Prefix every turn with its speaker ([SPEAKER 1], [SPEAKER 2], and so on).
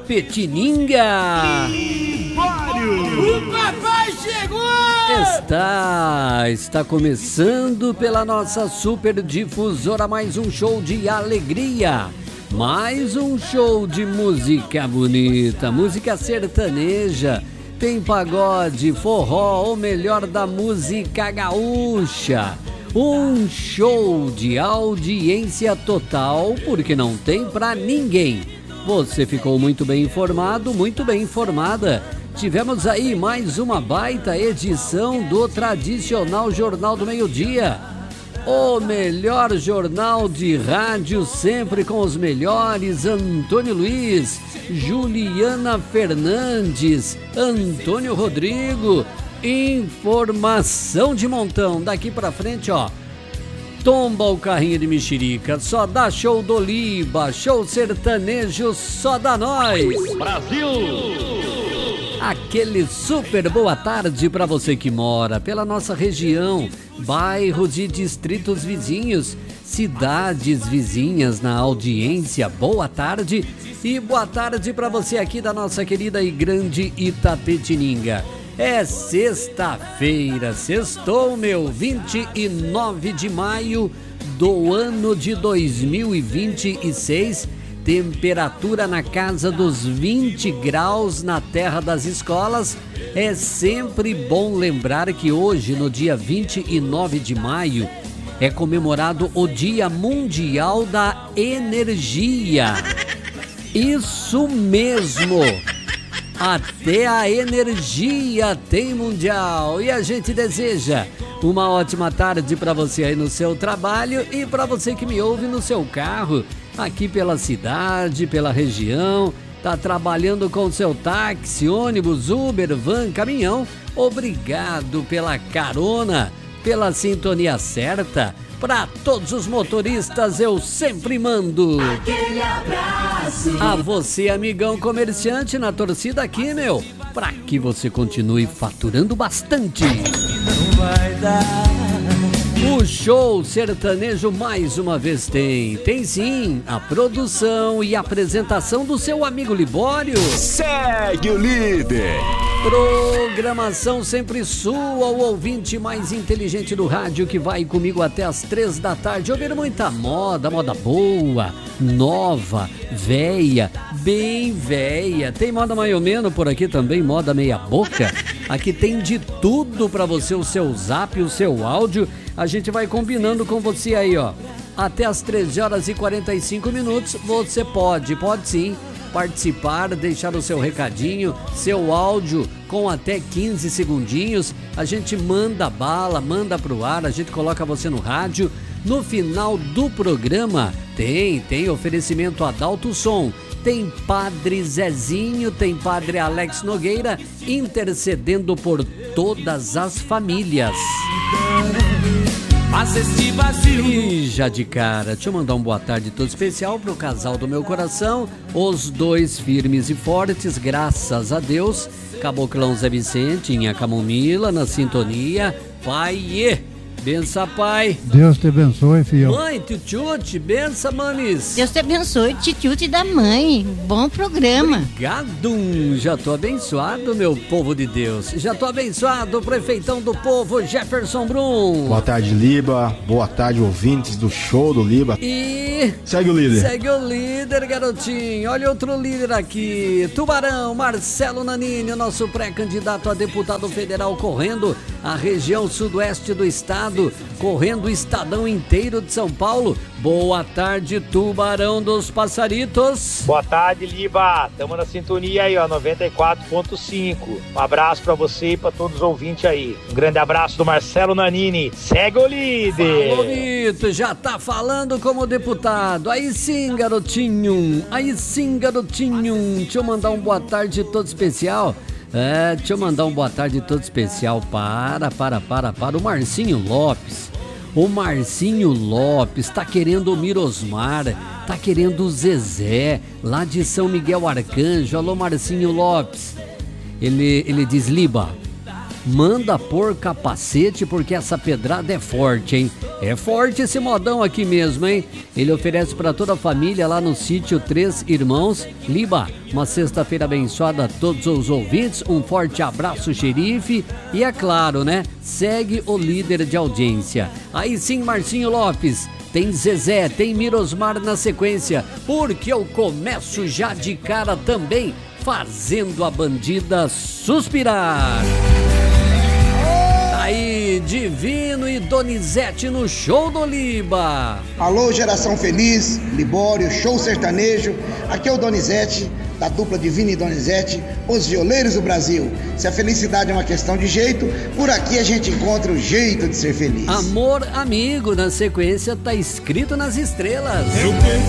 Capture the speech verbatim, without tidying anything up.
[SPEAKER 1] Itapetininga.
[SPEAKER 2] O papai chegou!
[SPEAKER 1] Está, está começando pela nossa super difusora mais um show de alegria, mais um show de música bonita, música sertaneja, tem pagode, forró, o melhor da música gaúcha. Um show de audiência total, porque não tem pra ninguém. Você ficou muito bem informado, muito bem informada. Tivemos aí mais uma baita edição do tradicional Jornal do Meio-Dia. O melhor jornal de rádio, sempre com os melhores. Antônio Luiz, Juliana Fernandes, Antônio Rodrigo. Informação de montão. Daqui pra frente, ó, tomba o carrinho de mexerica, só dá show do Liba, show sertanejo, só dá nós.
[SPEAKER 3] Brasil!
[SPEAKER 1] Aquele super boa tarde para você que mora pela nossa região, bairros e distritos vizinhos, cidades vizinhas na audiência, boa tarde. E boa tarde para você aqui da nossa querida e grande Itapetininga. É sexta-feira, sextou, meu, vinte e nove de maio do ano de dois mil e vinte e seis, temperatura na casa dos vinte graus na terra das escolas. É sempre bom lembrar que hoje, no dia vinte e nove de maio, é comemorado o Dia Mundial da Energia. Isso mesmo! Até a energia tem mundial e a gente deseja uma ótima tarde para você aí no seu trabalho e para você que me ouve no seu carro, aqui pela cidade, pela região, tá trabalhando com seu táxi, ônibus, Uber, van, caminhão. Obrigado pela carona, pela sintonia certa. Para todos os motoristas eu sempre mando
[SPEAKER 2] aquele abraço.
[SPEAKER 1] A você, amigão comerciante, na torcida aqui, meu, para que você continue faturando bastante.
[SPEAKER 2] Não vai dar.
[SPEAKER 1] O show sertanejo mais uma vez tem, tem sim, a produção e apresentação do seu amigo Libório.
[SPEAKER 3] Segue o líder.
[SPEAKER 1] Programação sempre sua, o ouvinte mais inteligente do rádio que vai comigo até as três da tarde. Ouvir muita moda, moda boa, nova, véia, bem véia. Tem moda mais ou menos por aqui também, moda meia boca. Aqui tem de tudo pra você, o seu zap, o seu áudio. A gente vai combinando com você aí, ó. Até as treze horas e quarenta e cinco minutos você pode, pode sim, participar, deixar o seu recadinho, seu áudio com até quinze segundinhos. A gente manda bala, manda pro ar, a gente coloca você no rádio. No final do programa tem, tem oferecimento Adalto Som, tem Padre Zezinho, tem Padre Alex Nogueira intercedendo por todas as famílias. E já de cara, deixa eu mandar um boa tarde todo especial pro casal do meu coração, os dois firmes e fortes, graças a Deus. Caboclão Zé Vicente, em a Camomila, na sintonia. Pai, bença, pai.
[SPEAKER 4] Deus te abençoe, filho.
[SPEAKER 1] Mãe, tchutchute, bença, mames.
[SPEAKER 5] Deus te abençoe, tchutchute da mãe. Bom programa.
[SPEAKER 1] Obrigado, já tô abençoado, meu povo de Deus. Já tô abençoado, prefeitão do povo, Jefferson Brum.
[SPEAKER 6] Boa tarde, Liba. Boa tarde, ouvintes do show do Liba.
[SPEAKER 1] E...
[SPEAKER 6] segue o líder.
[SPEAKER 1] Segue o líder, garotinho. Olha outro líder aqui. Tubarão, Marcelo Nanini, nosso pré-candidato a deputado federal, correndo a região sudoeste do estado, correndo o estadão inteiro de São Paulo. Boa tarde, Tubarão dos Passaritos.
[SPEAKER 7] Boa tarde, Liba. Tamo na sintonia aí, ó, noventa e quatro ponto cinco. Um abraço pra você e pra todos os ouvintes aí. Um grande abraço do Marcelo Nanini. Segue o líder.
[SPEAKER 1] Falou, Nito, já tá falando como deputado. Aí sim, garotinho. Aí sim, garotinho. Deixa eu mandar um boa tarde todo especial. É, deixa eu mandar um boa tarde todo especial para, para, para, para o Marcinho Lopes. O Marcinho Lopes tá querendo o Mirosmar, tá querendo o Zezé, lá de São Miguel Arcanjo. Alô, Marcinho Lopes. Ele, ele diz, Liba, manda pôr capacete porque essa pedrada é forte, hein? É forte esse modão aqui mesmo, hein? Ele oferece para toda a família lá no sítio Três Irmãos. Liba, uma sexta-feira abençoada a todos os ouvintes. Um forte abraço, xerife. E é claro, né? Segue o líder de audiência. Aí sim, Marcinho Lopes. Tem Zezé, tem Mirosmar na sequência, porque eu começo já de cara também, fazendo a bandida suspirar. Aí, Divino e Donizete no show do Liba.
[SPEAKER 4] Alô, geração feliz, Libório, show sertanejo. Aqui é o Donizete, da dupla Divino e Donizete, os violeiros do Brasil. Se a felicidade é uma questão de jeito, por aqui a gente encontra o jeito de ser feliz.
[SPEAKER 1] Amor amigo, na sequência tá escrito nas estrelas.